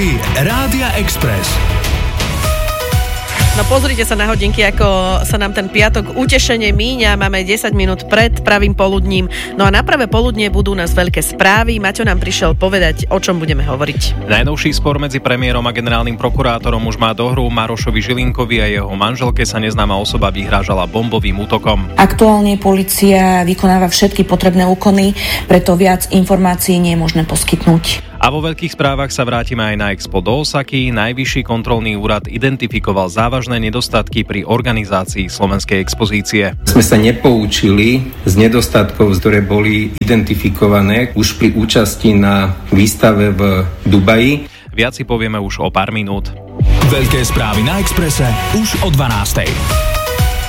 Rádia Express. No pozrite sa na hodinky, ako sa nám ten piatok utešene míňa. Máme 10 minút pred pravým poludním. No a na pravé poludnie budú nás veľké správy. Maťo nám prišiel povedať, o čom budeme hovoriť. Najnovší spor medzi premiérom a generálnym prokurátorom už má dohru. Marošovi Žilinkovi a jeho manželke sa neznáma osoba vyhrážala bombovým útokom. Aktuálne polícia vykonáva všetky potrebné úkony, preto viac informácií nie je možné poskytnúť. A vo veľkých správach sa vrátime aj na Expo do Osaky. Najvyšší kontrolný úrad identifikoval závažné nedostatky pri organizácii slovenskej expozície. Sme sa nepoučili z nedostatkov, ktoré boli identifikované už pri účasti na výstave v Dubaji. Viac si povieme už o pár minút. Veľké správy na Expresse už o 12:00.